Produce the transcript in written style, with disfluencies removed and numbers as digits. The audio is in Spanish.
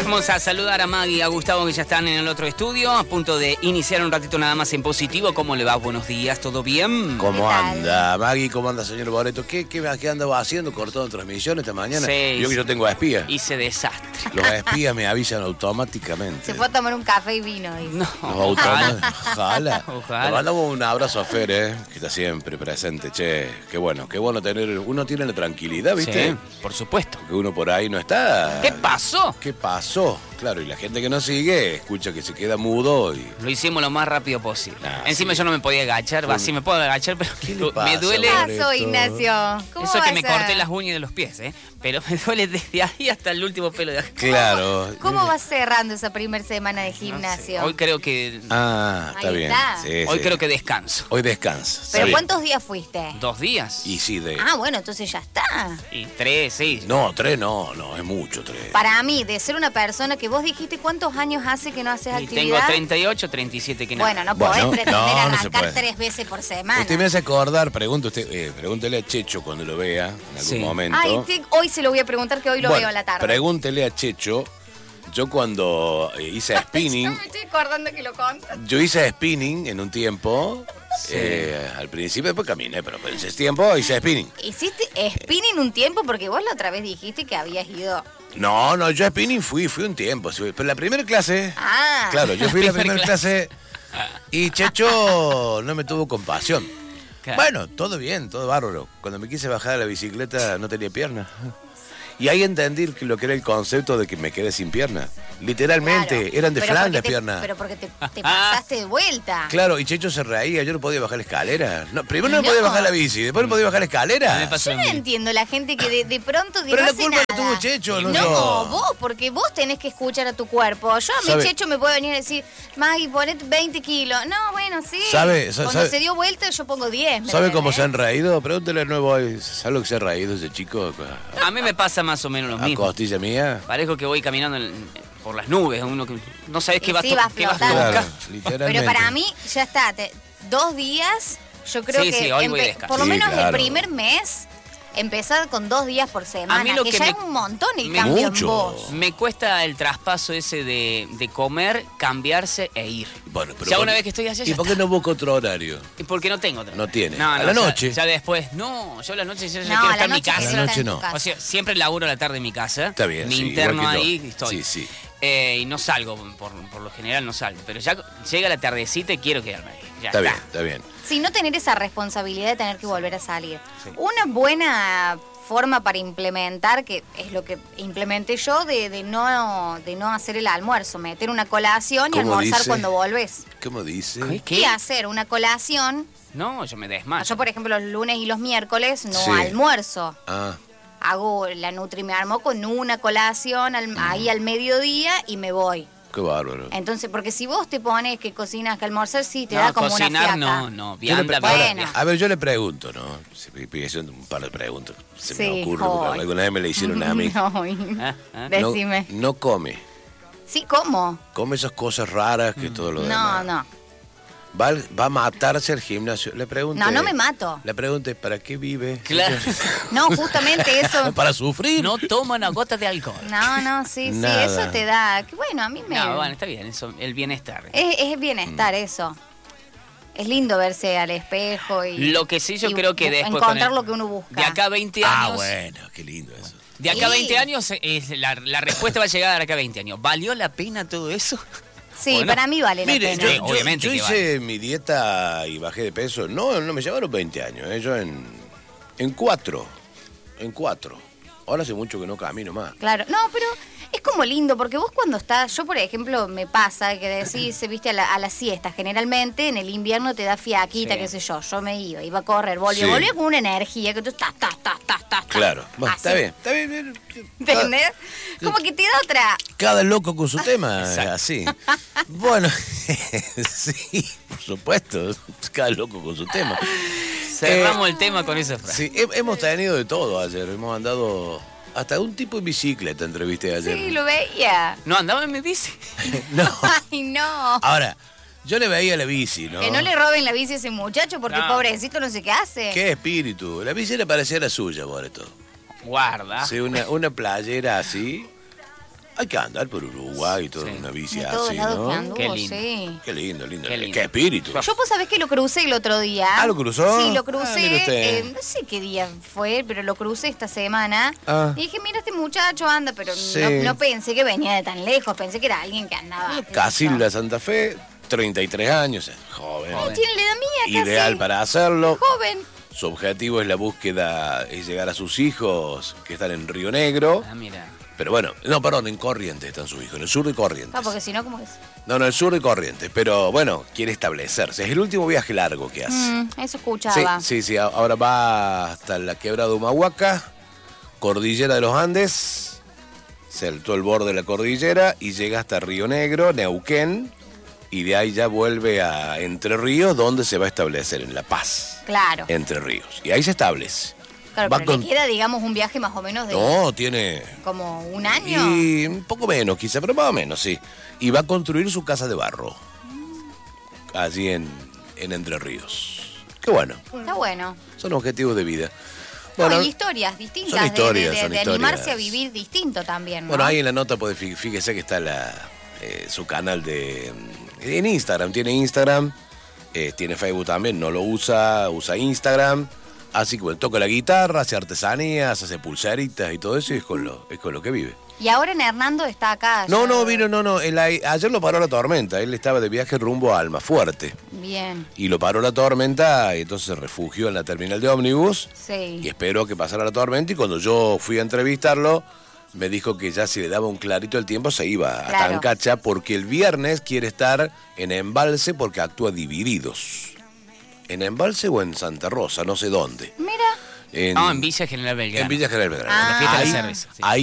Vamos a saludar a Maggie y a Gustavo, que ya están en el otro estudio, a punto de iniciar un ratito nada más en positivo. ¿Cómo le va? Buenos días, ¿todo bien? ¿Cómo anda, Maggie? ¿Cómo anda, señor Boreto? ¿Qué andaba haciendo? ¿Cortando transmisión esta mañana? Sí, yo tengo espías. Hice desastre. Los espías me avisan automáticamente. Se fue a tomar un café y vino. No, Ojalá. Ojalá. Le mandamos un abrazo a Fer, que está siempre presente. Che, qué bueno tener... Uno tiene la tranquilidad, ¿viste? Sí, por supuesto. Que uno por ahí no está... ¿Qué pasó? ¿Qué pasó? Claro, y la gente que no sigue escucha que se queda mudo y... Lo hicimos lo más rápido posible. Encima yo no me podía agachar, sí me puedo agachar, pero me duele. ¿Qué pasó, Ignacio? ¿Cómo Eso que me vas a- corté las uñas de los pies, pero me duele desde ahí hasta el último pelo de acá. Claro. ¿Cómo vas cerrando esa primera semana de gimnasio? Hoy creo que Está Ahí bien. está. Sí, hoy sí. creo que descanso. Hoy descansa. está ¿Pero bien. cuántos días fuiste? 2 días. Y sí, Bueno, entonces ya está. Y 3, sí. No, 3 no, es mucho 3. Para mí, de ser una persona que vos dijiste cuántos años hace que no haces Y tengo actividad. 38, 37 que no. Bueno, no Bueno, podés pretender no se arrancar puede. 3 veces por semana. Usted me hace acordar, pregúntele a Checho cuando lo vea en algún Sí. momento. Hoy se lo voy a preguntar, que hoy lo veo a la tarde. Pregúntele a Checho. Yo cuando hice Yo spinning, me estoy acordando que lo contas. yo hice spinning en un tiempo. Sí. Al principio, después caminé, pero en ese tiempo hice spinning. ¿Hiciste spinning un tiempo? Porque vos la otra vez dijiste que habías ido. No, yo a spinning fui un tiempo. Pero la primera clase, Ah. claro, yo fui a la primera Primera clase y Checho no me tuvo compasión. Claro. Bueno, todo bien, todo bárbaro. Cuando me quise bajar de la bicicleta no tenía pierna. Y ahí entendí lo que era el concepto de que me quedé sin pierna. Literalmente, Claro. eran de Pero flan porque las te- piernas. Pero porque te pasaste de vuelta. Claro, y Checho se reía, yo no podía bajar la escalera. No, primero no No. podía bajar la bici, después no podía bajar la A mí me escalera. pasó Yo lo no mismo. entiendo la gente que de pronto que Pero no la hace culpa la nada. tuvo Checho, no No, yo. vos, porque vos tenés que escuchar a tu cuerpo. Yo a mi ¿Sabe? Checho me puede venir a decir, Maggie, ponete 20 kilos. No, bueno, sí. ¿Sabe? Cuando se dio vuelta yo pongo 10. ¿me ¿Sabe cómo entendés? se han reído? Pregúntele de nuevo hoy. ¿Sabe lo que se ha reído ese chico? A mí me pasa más o menos lo A mismo. costilla mía. Parezco que voy caminando por las nubes, uno que no sabes qué Y vas sí, vas qué vas a flotando. buscar. Claro, literalmente. Pero para mí, ya está. 2 días, yo creo Sí, que sí, hoy voy a descansar. por lo Sí, menos claro. el primer mes, empezar con 2 días por semana. A mí lo que que ya me- es un montón el me- cambio Mucho. en vos. Me cuesta el traspaso ese de comer, cambiarse e ir. Bueno, pero Ya ¿por una qué- vez que estoy allá, ¿Y ya por qué está. no busca otro horario? ¿Y por qué no tengo otra? No tiene. No, A no, la ya- noche. Ya después. No, yo a la noche ya No, quiero a estar la en mi noche casa. A la quiero noche estar en no. tu casa. O sea, siempre laburo a la tarde en mi casa. Está bien, Me sí, interno igual que yo. ahí y estoy. Sí. Y no salgo, por lo general no salgo. Pero ya llega la tardecita y quiero quedarme ahí. Ya Está bien, está bien. Sin no tener esa responsabilidad de tener que volver a salir. Sí. Una buena forma para implementar, que es lo que implementé yo, de no hacer el almuerzo, meter una colación y ¿Cómo almorzar dice? cuando volvés. ¿Cómo dice? ¿Qué? Y hacer una colación. No, yo me desmayo. Yo, por ejemplo, los lunes y los miércoles no Sí. almuerzo. Ah, Hago la Nutri, me armo con una colación ahí al mediodía y me voy. qué bárbaro. Entonces, porque si vos te pones que cocinas, que almorzar, sí, te No, da como una cocinar fiaca. no. Yo le Vianda, pre- ahora, Bueno. a ver, yo le pregunto, ¿no? Haciendo un par de preguntas. Se Sí, me ocurre, porque hoy. alguna vez me la hicieron a mí. ¿Ah? No- Decime. No come. Sí, ¿cómo? Come esas cosas raras que todo lo No, demás. no. Va a matarse al gimnasio. Le pregunté. No, no me mato. Le pregunté, ¿para qué vive? Claro. No, justamente eso. Para sufrir. No toma una gota de alcohol. No, sí, Nada. eso te da. Que bueno, a mí me. No, bueno, está bien, eso, el bienestar. Es bienestar eso. Es lindo verse al espejo y. Lo que sí yo y creo que después encontrar con el- lo que uno busca. De acá a 20 años. bueno, qué lindo eso. De acá a Sí. 20 años, la respuesta va a llegar de acá a 20 años. ¿Valió la pena todo eso? Sí, Bueno, para mí vale Mire, la yo, pena. Sí, obviamente yo que hice mi dieta y bajé de peso. No me llevaron 20 años. Yo en 4. En 4. Ahora hace mucho que no camino más. Claro, no, pero es como lindo, porque vos cuando estás, yo por ejemplo me pasa que decís, viste, a la siesta, generalmente en el invierno te da fiaquita, Sí. qué sé yo me iba a correr, volvía Sí. con una energía que tú estás. Claro. Bueno, Así. está bien. ¿Entendés? Como que te da otra. Cada loco con su tema, así. Bueno, sí, por supuesto. Cada loco con su tema. Cerramos el tema con esa frase. Sí, hemos tenido de todo ayer. Hemos andado hasta un tipo en bicicleta, entrevisté ayer. Sí, lo veía. No, andaba en mi bici. No. Ay, no. Ahora, yo le veía la bici, ¿no? Que no le roben la bici a ese muchacho porque No. pobrecito no sé qué hace. Qué espíritu. La bici le parecía la suya, Boreto. Guarda. Sí, una playera así. Hay que andar por Uruguay y toda Sí. una bici De todos así, lados ¿no? que anduvo, Qué lindo. sí. Qué lindo, lindo. Qué lindo. Qué espíritu. Yo, vos sabés que lo crucé el otro día. Ah, ¿lo cruzó? Sí, lo Ah, crucé. mire usted. No sé qué día fue, pero lo crucé esta semana. Ah. Y dije, mira, este muchacho anda, pero Sí. no pensé que venía de tan lejos. Pensé que era alguien que andaba. Casilda Santa Fe, 33 años, es joven. No tiene la edad mía, casi. Ideal para hacerlo. Joven. Su objetivo es la búsqueda, es llegar a sus hijos que están en Río Negro. Ah, mira. Pero bueno, no, perdón, en Corrientes están sus hijos, en el sur de Corrientes. Ah, porque si no, ¿cómo es? No, en el sur de Corrientes, pero bueno, quiere establecerse. Es el último viaje largo que hace. Eso escuchaba. Sí, ahora va hasta la quebrada de Humahuaca, cordillera de los Andes, saltó el borde de la cordillera y llega hasta Río Negro, Neuquén, y de ahí ya vuelve a Entre Ríos, donde se va a establecer, en La Paz, Claro. Entre Ríos. Y ahí se establece. Claro, Va pero con- le queda, digamos, un viaje más o menos de No, tiene... como un año. Y un poco menos, quizá, pero más o menos, sí. Y va a construir su casa de barro, allí en Entre Ríos. Qué bueno, Está bueno. son objetivos de vida. No, Bueno, y historias distintas son historias, de son animarse a historias. vivir distinto también, ¿no? bueno, ahí en la nota, pues, fíjese que está su canal en Instagram. Tiene Instagram, tiene Facebook también, no lo usa Instagram. Así que bueno, toca la guitarra, hace artesanías, hace pulseritas y todo eso, y es con lo que vive. Y ahora en Hernando está acá. No, ya- vino, no. Ayer lo paró la tormenta. Él estaba de viaje rumbo a Almafuerte. Bien, Y lo paró la tormenta y entonces se refugió en la terminal de ómnibus. Y sí. esperó que pasara la tormenta. Y cuando yo fui a entrevistarlo, me dijo que ya si le daba un clarito el tiempo se iba a Claro. Tancacha, porque el viernes quiere estar en Embalse porque actúa Divididos. ¿En Embalse o en Santa Rosa? No sé dónde. Mira, No, en Villa General Belgrano. En Villa General Belgrano. Ah. La fiesta de Ahí- la cerveza, sí. Ahí